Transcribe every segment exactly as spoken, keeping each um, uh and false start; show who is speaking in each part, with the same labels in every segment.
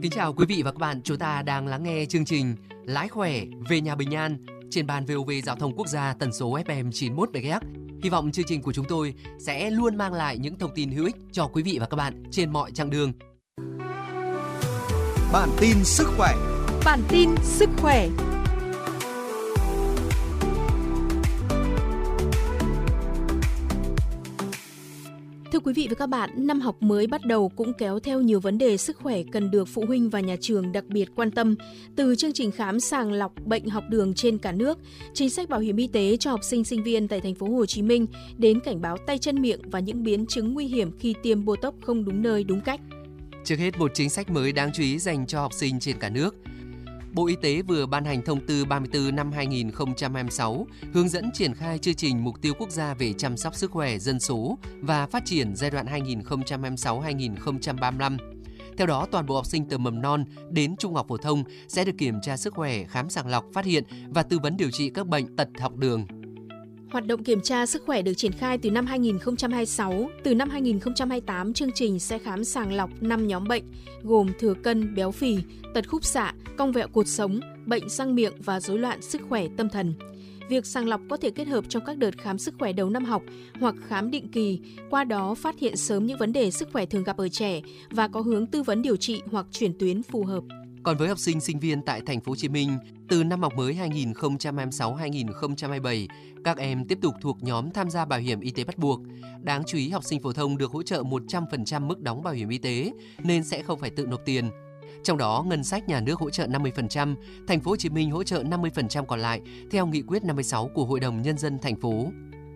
Speaker 1: Kính chào quý vị và các bạn, chúng ta đang lắng nghe chương trình Lái khỏe về nhà bình an trên ban vê o vê Giao thông Quốc gia tần số ép em chín mươi mốt mê ga héc. Hy vọng chương trình của chúng tôi sẽ luôn mang lại những thông tin hữu ích cho quý vị và các bạn trên mọi chặng đường.
Speaker 2: Bản tin sức khỏe.
Speaker 3: Bản tin sức khỏe. Thưa quý vị và các bạn, năm học mới bắt đầu cũng kéo theo nhiều vấn đề sức khỏe cần được phụ huynh và nhà trường đặc biệt quan tâm. Từ chương trình khám sàng lọc bệnh học đường trên cả nước, chính sách bảo hiểm y tế cho học sinh sinh viên tại thành phố Hồ Chí Minh đến cảnh báo tay chân miệng và những biến chứng nguy hiểm khi tiêm Botox không đúng nơi đúng cách.
Speaker 1: Trước hết, một chính sách mới đáng chú ý dành cho học sinh trên cả nước. Bộ Y tế vừa ban hành thông tư ba mươi tư năm hai nghìn không trăm hai mươi sáu hướng dẫn triển khai chương trình mục tiêu quốc gia về chăm sóc sức khỏe dân số và phát triển giai đoạn hai nghìn không trăm hai mươi sáu đến hai nghìn không trăm ba mươi lăm. Theo đó, toàn bộ học sinh từ mầm non đến trung học phổ thông sẽ được kiểm tra sức khỏe, khám sàng lọc, phát hiện và tư vấn điều trị các bệnh tật học đường.
Speaker 3: Hoạt động kiểm tra sức khỏe được triển khai từ năm hai nghìn không trăm hai mươi sáu. Từ năm hai nghìn không trăm hai mươi tám, chương trình sẽ khám sàng lọc năm nhóm bệnh gồm thừa cân, béo phì, tật khúc xạ, cong vẹo cột sống, bệnh răng miệng và rối loạn sức khỏe tâm thần. Việc sàng lọc có thể kết hợp trong các đợt khám sức khỏe đầu năm học hoặc khám định kỳ, qua đó phát hiện sớm những vấn đề sức khỏe thường gặp ở trẻ và có hướng tư vấn điều trị hoặc chuyển tuyến phù hợp.
Speaker 1: Còn với học sinh sinh viên tại thành phố Hồ Chí Minh, từ năm học mới hai nghìn không trăm hai mươi sáu đến hai nghìn không trăm hai mươi bảy, các em tiếp tục thuộc nhóm tham gia bảo hiểm y tế bắt buộc. Đáng chú ý, học sinh phổ thông được hỗ trợ một trăm phần trăm mức đóng bảo hiểm y tế nên sẽ không phải tự nộp tiền. Trong đó, ngân sách nhà nước hỗ trợ năm mươi phần trăm, thành phố Hồ Chí Minh hỗ trợ năm mươi phần trăm còn lại theo nghị quyết năm mươi sáu của Hội đồng Nhân dân thành phố.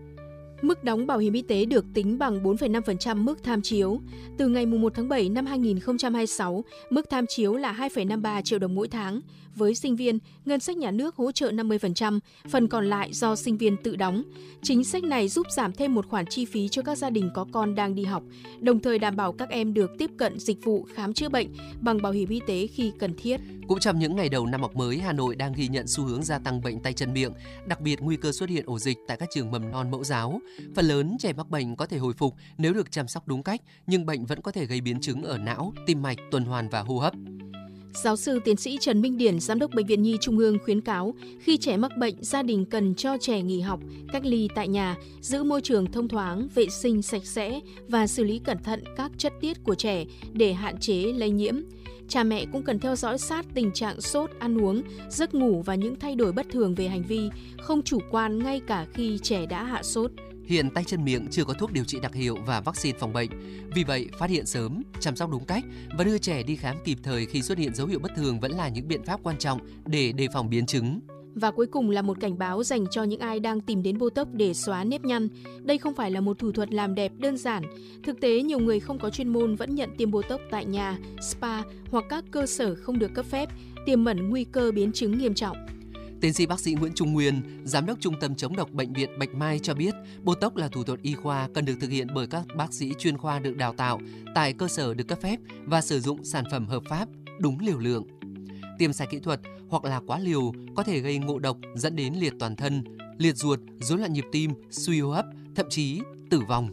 Speaker 3: Mức đóng bảo hiểm y tế được tính bằng bốn phẩy năm phần trăm mức tham chiếu. Từ ngày mùng một tháng bảy năm hai nghìn không trăm hai mươi sáu, mức tham chiếu là hai phẩy năm mươi ba triệu đồng mỗi tháng. Với sinh viên, ngân sách nhà nước hỗ trợ năm mươi phần trăm, phần còn lại do sinh viên tự đóng. Chính sách này giúp giảm thêm một khoản chi phí cho các gia đình có con đang đi học, đồng thời đảm bảo các em được tiếp cận dịch vụ khám chữa bệnh bằng bảo hiểm y tế khi cần thiết.
Speaker 1: Cũng trong những ngày đầu năm học mới, Hà Nội đang ghi nhận xu hướng gia tăng bệnh tay chân miệng, đặc biệt nguy cơ xuất hiện ổ dịch tại các trường mầm non mẫu giáo. Phần lớn trẻ mắc bệnh có thể hồi phục nếu được chăm sóc đúng cách, nhưng bệnh vẫn có thể gây biến chứng ở não, tim mạch, tuần hoàn và hô hấp.
Speaker 3: Giáo sư tiến sĩ Trần Minh Điển, Giám đốc Bệnh viện Nhi Trung ương khuyến cáo khi trẻ mắc bệnh, gia đình cần cho trẻ nghỉ học, cách ly tại nhà, giữ môi trường thông thoáng, vệ sinh sạch sẽ và xử lý cẩn thận các chất tiết của trẻ để hạn chế lây nhiễm. Cha mẹ cũng cần theo dõi sát tình trạng sốt, ăn uống, giấc ngủ và những thay đổi bất thường về hành vi, không chủ quan ngay cả khi trẻ đã hạ sốt.
Speaker 1: Hiện tay chân miệng chưa có thuốc điều trị đặc hiệu và vaccine phòng bệnh. Vì vậy, phát hiện sớm, chăm sóc đúng cách và đưa trẻ đi khám kịp thời khi xuất hiện dấu hiệu bất thường vẫn là những biện pháp quan trọng để đề phòng biến chứng.
Speaker 3: Và cuối cùng là một cảnh báo dành cho những ai đang tìm đến Botox để xóa nếp nhăn. Đây không phải là một thủ thuật làm đẹp đơn giản. Thực tế, nhiều người không có chuyên môn vẫn nhận tiêm Botox tại nhà, spa hoặc các cơ sở không được cấp phép, tiềm ẩn nguy cơ biến chứng nghiêm trọng.
Speaker 1: Tiến sĩ bác sĩ Nguyễn Trung Nguyên, Giám đốc Trung tâm Chống độc Bệnh viện Bạch Mai cho biết, Botox là thủ thuật y khoa cần được thực hiện bởi các bác sĩ chuyên khoa được đào tạo tại cơ sở được cấp phép và sử dụng sản phẩm hợp pháp, đúng liều lượng. Tiêm sai kỹ thuật hoặc là quá liều có thể gây ngộ độc dẫn đến liệt toàn thân, liệt ruột, rối loạn nhịp tim, suy hô hấp, thậm chí tử vong.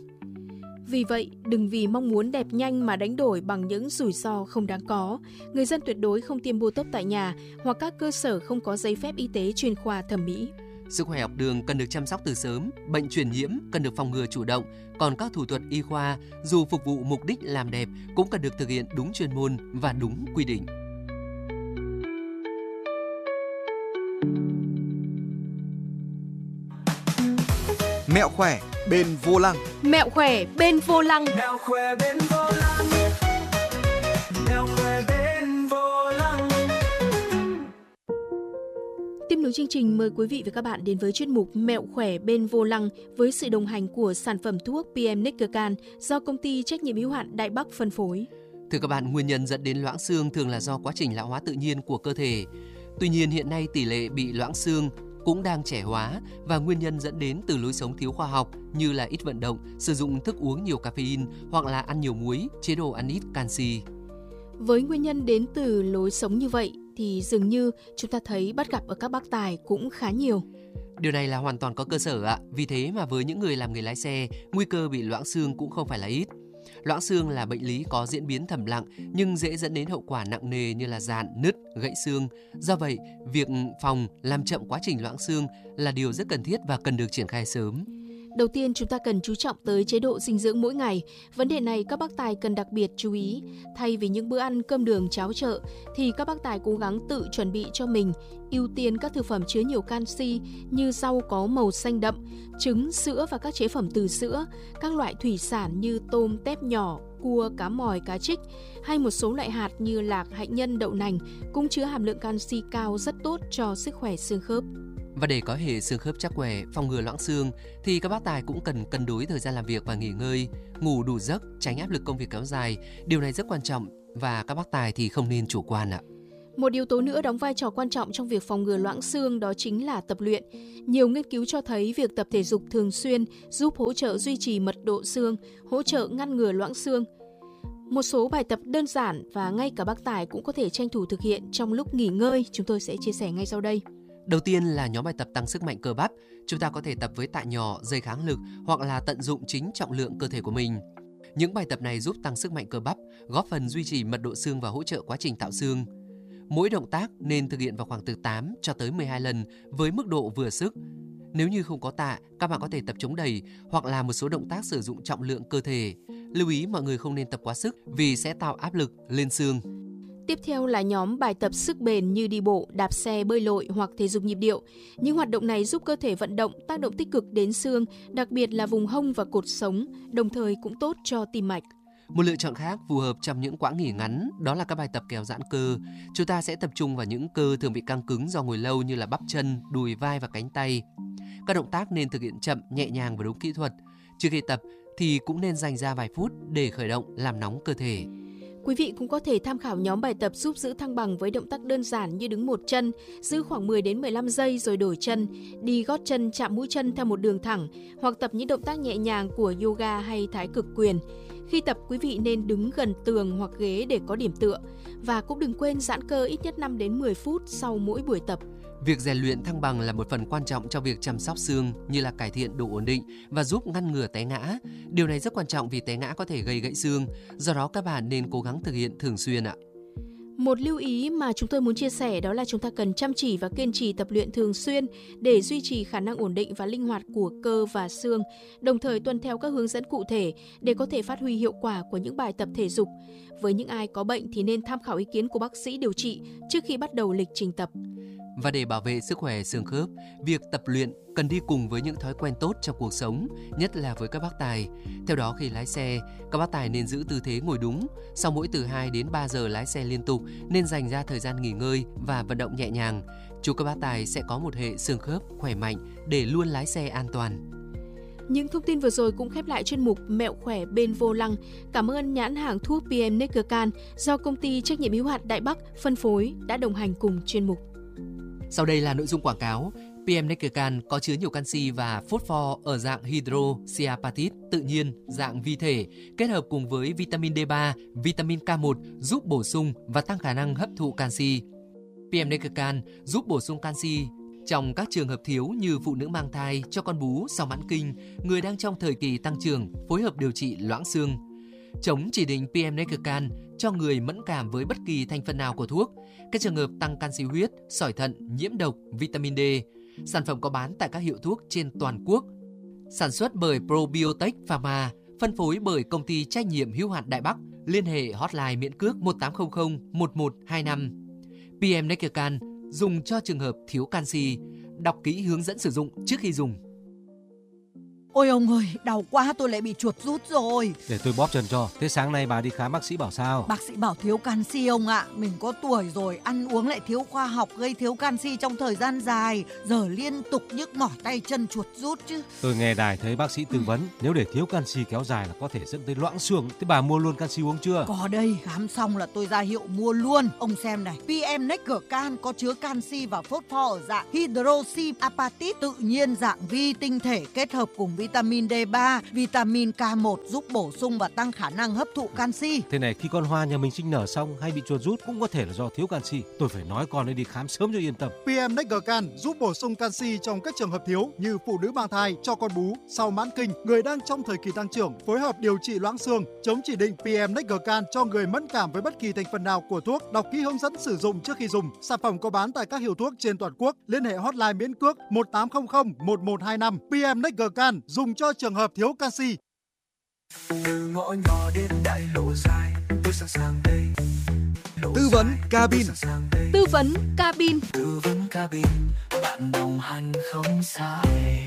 Speaker 3: Vì vậy, đừng vì mong muốn đẹp nhanh mà đánh đổi bằng những rủi ro không đáng có. Người dân tuyệt đối không tiêm Botox tại nhà hoặc các cơ sở không có giấy phép y tế chuyên khoa thẩm mỹ.
Speaker 1: Sức khỏe học đường cần được chăm sóc từ sớm, bệnh truyền nhiễm cần được phòng ngừa chủ động, còn các thủ thuật y khoa dù phục vụ mục đích làm đẹp cũng cần được thực hiện đúng chuyên môn và đúng quy định.
Speaker 2: Mẹo khỏe bên vô lăng.
Speaker 3: Mẹo khỏe bên vô lăng.
Speaker 4: Mẹo khỏe bên vô lăng. Mẹo khỏe bên vô lăng.
Speaker 3: Tiếp nối chương trình, mời quý vị và các bạn đến với chuyên mục Mẹo khỏe bên vô lăng với sự đồng hành của sản phẩm thuốc pê em Nickercan do công ty trách nhiệm hữu hạn Đại Bắc phân phối.
Speaker 1: Thưa các bạn, nguyên nhân dẫn đến loãng xương thường là do quá trình lão hóa tự nhiên của cơ thể. Tuy nhiên, hiện nay tỷ lệ bị loãng xương cũng đang trẻ hóa và nguyên nhân dẫn đến từ lối sống thiếu khoa học như là ít vận động, sử dụng thức uống nhiều caffeine hoặc là ăn nhiều muối, chế độ ăn ít canxi.
Speaker 3: Với nguyên nhân đến từ lối sống như vậy thì dường như chúng ta thấy bắt gặp ở các bác tài cũng khá nhiều.
Speaker 1: Điều này là hoàn toàn có cơ sở ạ. Vì thế mà với những người làm nghề lái xe, nguy cơ bị loãng xương cũng không phải là ít. Loãng xương là bệnh lý có diễn biến thầm lặng nhưng dễ dẫn đến hậu quả nặng nề như là dạn, nứt, gãy xương. Do vậy, việc phòng làm chậm quá trình loãng xương là điều rất cần thiết và cần được triển khai sớm.
Speaker 3: Đầu tiên, chúng ta cần chú trọng tới chế độ dinh dưỡng mỗi ngày. Vấn đề này các bác tài cần đặc biệt chú ý. Thay vì những bữa ăn cơm đường cháo chợ, thì các bác tài cố gắng tự chuẩn bị cho mình, ưu tiên các thực phẩm chứa nhiều canxi như rau có màu xanh đậm, trứng, sữa và các chế phẩm từ sữa, các loại thủy sản như tôm, tép nhỏ, cua, cá mòi, cá trích, hay một số loại hạt như lạc, hạnh nhân, đậu nành cũng chứa hàm lượng canxi cao rất tốt cho sức khỏe xương khớp.
Speaker 1: Và để có hệ xương khớp chắc khỏe, phòng ngừa loãng xương thì các bác tài cũng cần cân đối thời gian làm việc và nghỉ ngơi, ngủ đủ giấc, tránh áp lực công việc kéo dài. Điều này rất quan trọng và các bác tài thì không nên chủ quan ạ.
Speaker 3: Một yếu tố nữa đóng vai trò quan trọng trong việc phòng ngừa loãng xương đó chính là tập luyện. Nhiều nghiên cứu cho thấy việc tập thể dục thường xuyên giúp hỗ trợ duy trì mật độ xương, hỗ trợ ngăn ngừa loãng xương. Một số bài tập đơn giản và ngay cả bác tài cũng có thể tranh thủ thực hiện trong lúc nghỉ ngơi, chúng tôi sẽ chia sẻ ngay sau đây.
Speaker 1: Đầu tiên là nhóm bài tập tăng sức mạnh cơ bắp. Chúng ta có thể tập với tạ nhỏ, dây kháng lực hoặc là tận dụng chính trọng lượng cơ thể của mình. Những bài tập này giúp tăng sức mạnh cơ bắp, góp phần duy trì mật độ xương và hỗ trợ quá trình tạo xương. Mỗi động tác nên thực hiện vào khoảng từ tám cho tới mười hai lần với mức độ vừa sức. Nếu như không có tạ, các bạn có thể tập chống đẩy hoặc là một số động tác sử dụng trọng lượng cơ thể. Lưu ý mọi người không nên tập quá sức vì sẽ tạo áp lực lên xương.
Speaker 3: Tiếp theo là nhóm bài tập sức bền như đi bộ, đạp xe, bơi lội hoặc thể dục nhịp điệu. Những hoạt động này giúp cơ thể vận động, tác động tích cực đến xương, đặc biệt là vùng hông và cột sống, đồng thời cũng tốt cho tim mạch.
Speaker 1: Một lựa chọn khác phù hợp trong những quãng nghỉ ngắn đó là các bài tập kéo giãn cơ. Chúng ta sẽ tập trung vào những cơ thường bị căng cứng do ngồi lâu như là bắp chân, đùi, vai và cánh tay. Các động tác nên thực hiện chậm, nhẹ nhàng và đúng kỹ thuật. Trước khi tập thì cũng nên dành ra vài phút để khởi động, làm nóng cơ thể.
Speaker 3: Quý vị cũng có thể tham khảo nhóm bài tập giúp giữ thăng bằng với động tác đơn giản như đứng một chân, giữ khoảng mười đến mười lăm giây rồi đổi chân, đi gót chân chạm mũi chân theo một đường thẳng, hoặc tập những động tác nhẹ nhàng của yoga hay thái cực quyền. Khi tập, quý vị nên đứng gần tường hoặc ghế để có điểm tựa và cũng đừng quên giãn cơ ít nhất năm đến mười phút sau mỗi buổi tập.
Speaker 1: Việc rèn luyện thăng bằng là một phần quan trọng trong việc chăm sóc xương như là cải thiện độ ổn định và giúp ngăn ngừa té ngã. Điều này rất quan trọng vì té ngã có thể gây gãy xương, do đó các bạn nên cố gắng thực hiện thường xuyên ạ.
Speaker 3: Một lưu ý mà chúng tôi muốn chia sẻ đó là chúng ta cần chăm chỉ và kiên trì tập luyện thường xuyên để duy trì khả năng ổn định và linh hoạt của cơ và xương, đồng thời tuân theo các hướng dẫn cụ thể để có thể phát huy hiệu quả của những bài tập thể dục. Với những ai có bệnh thì nên tham khảo ý kiến của bác sĩ điều trị trước khi bắt đầu lịch trình tập.
Speaker 1: Và để bảo vệ sức khỏe xương khớp, việc tập luyện cần đi cùng với những thói quen tốt trong cuộc sống, nhất là với các bác tài. Theo đó, khi lái xe, các bác tài nên giữ tư thế ngồi đúng. Sau mỗi từ hai đến ba giờ lái xe liên tục, nên dành ra thời gian nghỉ ngơi và vận động nhẹ nhàng. Chúc các bác tài sẽ có một hệ xương khớp khỏe mạnh để luôn lái xe an toàn.
Speaker 3: Những thông tin vừa rồi cũng khép lại chuyên mục Mẹo khỏe bên vô lăng. Cảm ơn nhãn hàng thuốc pê em Neckercan do công ty trách nhiệm hữu hạn Đại Bắc phân phối đã đồng hành cùng chuyên mục.
Speaker 1: Sau đây là nội dung quảng cáo. pê em Neckercan có chứa nhiều canxi và phosphor ở dạng hydroxyapatite tự nhiên, dạng vi thể, kết hợp cùng với vitamin D ba, vitamin K một giúp bổ sung và tăng khả năng hấp thụ canxi. pê em Neckercan giúp bổ sung canxi trong các trường hợp thiếu như phụ nữ mang thai, cho con bú sau mãn kinh, người đang trong thời kỳ tăng trưởng, phối hợp điều trị loãng xương. Chống chỉ định pê em Neckercan cho người mẫn cảm với bất kỳ thành phần nào của thuốc, các trường hợp tăng canxi huyết, sỏi thận, nhiễm độc, vitamin D. Sản phẩm có bán tại các hiệu thuốc trên toàn quốc. Sản xuất bởi Probiotech Pharma, phân phối bởi công ty trách nhiệm hữu hạn Đại Bắc. Liên hệ hotline miễn cước một tám không không một một hai năm. pê em Neckercan dùng cho trường hợp thiếu canxi. Đọc kỹ hướng dẫn sử dụng trước khi dùng.
Speaker 5: Ôi ông ơi, đau quá, tôi lại bị chuột rút rồi.
Speaker 6: Để tôi bóp chân cho. Thế sáng nay bà đi khám bác sĩ bảo sao?
Speaker 5: Bác sĩ bảo thiếu canxi ông ạ. Mình có tuổi rồi, ăn uống lại thiếu khoa học, gây thiếu canxi trong thời gian dài. Giờ liên tục nhức mỏi tay chân chuột rút chứ.
Speaker 6: Tôi nghe đài thấy bác sĩ tư vấn, nếu để thiếu canxi kéo dài là có thể dẫn tới loãng xương. Thế bà mua luôn canxi uống chưa?
Speaker 5: Có đây, khám xong là tôi ra hiệu mua luôn. Ông xem này, pê em Neckercan có chứa canxi và phosphor ở dạng hydroxyapatite tự nhiên, dạng vi tinh thể kết hợp cùng vi vitamin D ba, vitamin K một giúp bổ sung và tăng khả năng hấp thụ canxi.
Speaker 6: Thế này, khi con hoa nhà mình sinh nở xong hay bị chuột rút cũng có thể là do thiếu canxi. Tôi phải nói con nên đi khám sớm cho yên tâm.
Speaker 7: pê em Necgarcan giúp bổ sung canxi trong các trường hợp thiếu như phụ nữ mang thai, cho con bú, sau mãn kinh, người đang trong thời kỳ tăng trưởng, phối hợp điều trị loãng xương, chống chỉ định pê em Necgarcan cho người mẫn cảm với bất kỳ thành phần nào của thuốc. Đọc kỹ hướng dẫn sử dụng trước khi dùng. Sản phẩm có bán tại các hiệu thuốc trên toàn quốc. Liên hệ hotline miễn cước một tám không không một một hai năm. pê em Necgarcan dùng cho trường hợp thiếu canxi.
Speaker 4: Từ ngõ nhỏ đến đại lộ dài, tôi sẵn sàng đây.
Speaker 2: Tư vấn cabin.
Speaker 3: Tư vấn cabin.
Speaker 4: Tư vấn cabin, bạn đồng hành không xa.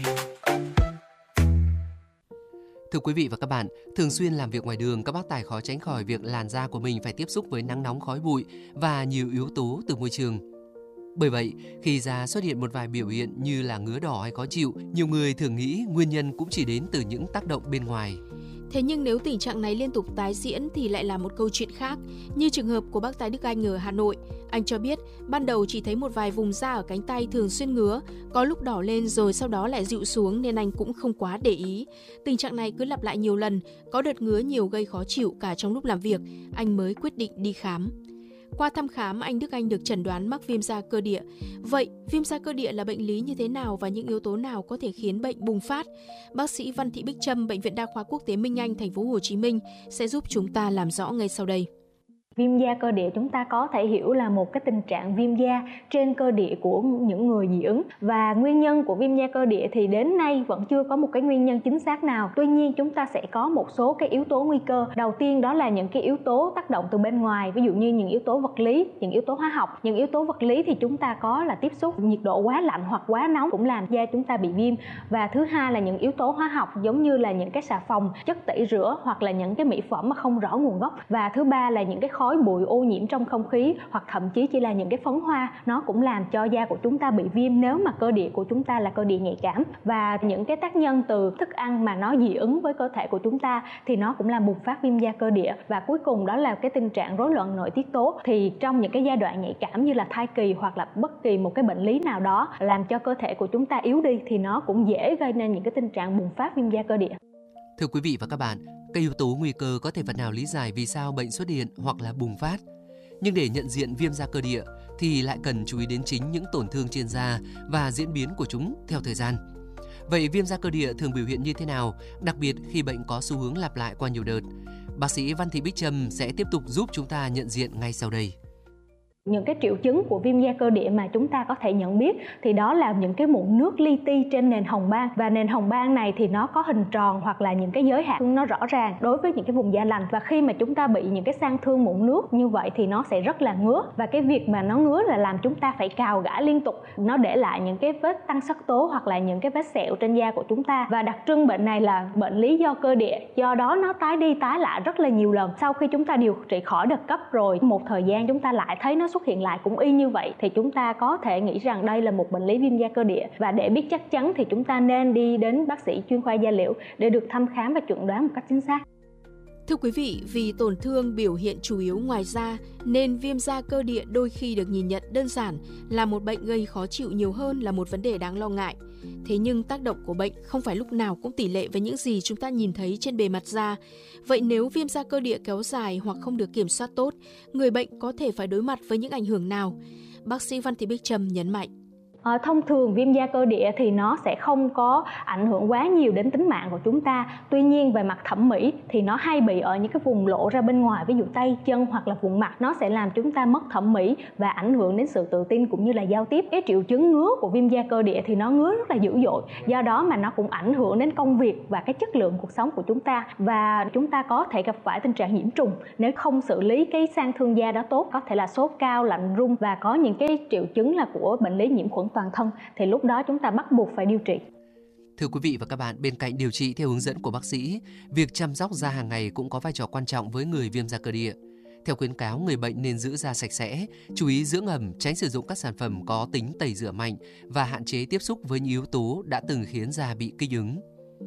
Speaker 1: Thưa quý vị và các bạn, thường xuyên làm việc ngoài đường, các bác tài khó tránh khỏi việc làn da của mình phải tiếp xúc với nắng nóng, khói bụi và nhiều yếu tố từ môi trường. Bởi vậy, khi da xuất hiện một vài biểu hiện như là ngứa đỏ hay khó chịu, nhiều người thường nghĩ nguyên nhân cũng chỉ đến từ những tác động bên ngoài.
Speaker 3: Thế nhưng nếu tình trạng này liên tục tái diễn thì lại là một câu chuyện khác, như trường hợp của bác tài Đức Anh ở Hà Nội. Anh cho biết ban đầu chỉ thấy một vài vùng da ở cánh tay thường xuyên ngứa, có lúc đỏ lên rồi sau đó lại dịu xuống nên anh cũng không quá để ý. Tình trạng này cứ lặp lại nhiều lần, có đợt ngứa nhiều gây khó chịu cả trong lúc làm việc, anh mới quyết định đi khám. Qua thăm khám, anh Đức Anh được chẩn đoán mắc viêm da cơ địa. Vậy, viêm da cơ địa là bệnh lý như thế nào và những yếu tố nào có thể khiến bệnh bùng phát? Bác sĩ Văn Thị Bích Trâm, Bệnh viện Đa khoa Quốc tế Minh Anh, thành phố Hồ Chí Minh sẽ giúp chúng ta làm rõ ngay sau đây.
Speaker 8: Viêm da cơ địa chúng ta có thể hiểu là một cái tình trạng viêm da trên cơ địa của những người dị ứng, và nguyên nhân của viêm da cơ địa thì đến nay vẫn chưa có một cái nguyên nhân chính xác nào. Tuy nhiên chúng ta sẽ có một số cái yếu tố nguy cơ. Đầu tiên đó là những cái yếu tố tác động từ bên ngoài, ví dụ như những yếu tố vật lý, những yếu tố hóa học. Những yếu tố vật lý thì chúng ta có là tiếp xúc nhiệt độ quá lạnh hoặc quá nóng cũng làm da chúng ta bị viêm. Và thứ hai là những yếu tố hóa học giống như là những cái xà phòng, chất tẩy rửa hoặc là những cái mỹ phẩm mà không rõ nguồn gốc. Và thứ ba là những cái khói bụi ô nhiễm trong không khí, hoặc thậm chí chỉ là những cái phấn hoa, nó cũng làm cho da của chúng ta bị viêm nếu mà cơ địa của chúng ta là cơ địa nhạy cảm. Và những cái tác nhân từ thức ăn mà nó dị ứng với cơ thể của chúng ta thì nó cũng làm bùng phát viêm da cơ địa. Và cuối cùng đó là cái tình trạng rối loạn nội tiết tố, thì trong những cái giai đoạn nhạy cảm như là thai kỳ hoặc là bất kỳ một cái bệnh lý nào đó làm cho cơ thể của chúng ta yếu đi thì nó cũng dễ gây nên những cái tình trạng bùng phát viêm da cơ địa.
Speaker 1: Thưa quý vị và các bạn, các yếu tố nguy cơ có thể phần nào lý giải vì sao bệnh xuất hiện hoặc là bùng phát. Nhưng để nhận diện viêm da cơ địa thì lại cần chú ý đến chính những tổn thương trên da và diễn biến của chúng theo thời gian. Vậy viêm da cơ địa thường biểu hiện như thế nào, đặc biệt khi bệnh có xu hướng lặp lại qua nhiều đợt? Bác sĩ Văn Thị Bích Trâm sẽ tiếp tục giúp chúng ta nhận diện ngay sau đây.
Speaker 8: Những cái triệu chứng của viêm da cơ địa mà chúng ta có thể nhận biết thì đó là những cái mụn nước li ti trên nền hồng ban, và nền hồng ban này thì nó có hình tròn hoặc là những cái giới hạn nó rõ ràng đối với những cái vùng da lành. Và khi mà chúng ta bị những cái sang thương mụn nước như vậy thì nó sẽ rất là ngứa, và cái việc mà nó ngứa là làm chúng ta phải cào gãi liên tục, nó để lại những cái vết tăng sắc tố hoặc là những cái vết sẹo trên da của chúng ta. Và đặc trưng bệnh này là bệnh lý do cơ địa, do đó nó tái đi tái lại rất là nhiều lần. Sau khi chúng ta điều trị khỏi đợt cấp rồi, một thời gian chúng ta lại thấy nó xuất hiện lại cũng y như vậy thì chúng ta có thể nghĩ rằng đây là một bệnh lý viêm da cơ địa. Và để biết chắc chắn thì chúng ta nên đi đến bác sĩ chuyên khoa da liễu để được thăm khám và chẩn đoán một cách chính xác.
Speaker 3: Thưa quý vị, vì tổn thương biểu hiện chủ yếu ngoài da nên viêm da cơ địa đôi khi được nhìn nhận đơn giản là một bệnh gây khó chịu nhiều hơn là một vấn đề đáng lo ngại. Thế nhưng tác động của bệnh không phải lúc nào cũng tỷ lệ với những gì chúng ta nhìn thấy trên bề mặt da. Vậy nếu viêm da cơ địa kéo dài hoặc không được kiểm soát tốt, người bệnh có thể phải đối mặt với những ảnh hưởng nào? Bác sĩ Văn Thị Bích Trâm nhấn mạnh.
Speaker 8: À, thông thường viêm da cơ địa thì nó sẽ không có ảnh hưởng quá nhiều đến tính mạng của chúng ta. Tuy nhiên về mặt thẩm mỹ thì nó hay bị ở những cái vùng lộ ra bên ngoài, ví dụ tay, chân hoặc là vùng mặt. Nó sẽ làm chúng ta mất thẩm mỹ và ảnh hưởng đến sự tự tin cũng như là giao tiếp. Cái triệu chứng ngứa của viêm da cơ địa thì nó ngứa rất là dữ dội. Do đó mà nó cũng ảnh hưởng đến công việc và cái chất lượng cuộc sống của chúng ta. Và chúng ta có thể gặp phải tình trạng nhiễm trùng nếu không xử lý cái sang thương da đó tốt. Có thể là sốt cao, lạnh run và có những cái triệu chứng là của bệnh lý nhiễm khuẩn toàn thân, thì lúc đó chúng ta bắt buộc phải điều trị.
Speaker 1: Thưa quý vị và các bạn, bên cạnh điều trị theo hướng dẫn của bác sĩ, việc chăm sóc da hàng ngày cũng có vai trò quan trọng với người viêm da cơ địa. Theo khuyến cáo, người bệnh nên giữ da sạch sẽ, chú ý dưỡng ẩm, tránh sử dụng các sản phẩm có tính tẩy rửa mạnh và hạn chế tiếp xúc với những yếu tố đã từng khiến da bị kích ứng.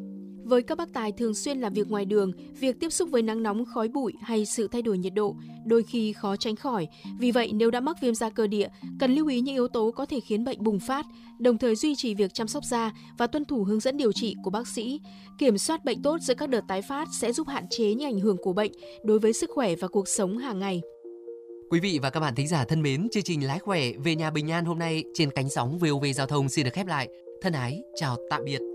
Speaker 3: Với các bác tài thường xuyên làm việc ngoài đường, việc tiếp xúc với nắng nóng, khói bụi hay sự thay đổi nhiệt độ đôi khi khó tránh khỏi. Vì vậy, nếu đã mắc viêm da cơ địa, cần lưu ý những yếu tố có thể khiến bệnh bùng phát, đồng thời duy trì việc chăm sóc da và tuân thủ hướng dẫn điều trị của bác sĩ. Kiểm soát bệnh tốt giữa các đợt tái phát sẽ giúp hạn chế những ảnh hưởng của bệnh đối với sức khỏe và cuộc sống hàng ngày.
Speaker 1: Quý vị và các bạn thính giả thân mến, chương trình Lái khỏe về nhà bình an hôm nay trên cánh sóng vê o vê Giao thông xin được khép lại. Thân ái, chào tạm biệt.